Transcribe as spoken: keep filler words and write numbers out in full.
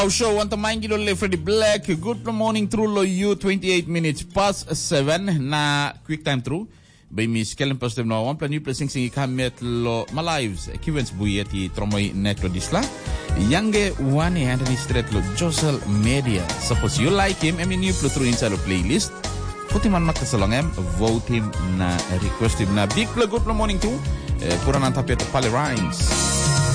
Show on main kilo le Freddie Black. Good morning through lo you twenty-eight minutes past seven na quick time through. By Miss Kellen Postem no one plan new placing sing kamet lo malives. Kivens buyeti tromoy netlo disla. Yange one and the street lo Josel Media. Suppose you like him, I mean you through inside the playlist. Put him on makasalong em, vote him na request him na big plug good morning too. Pura nang tapet pali rhymes.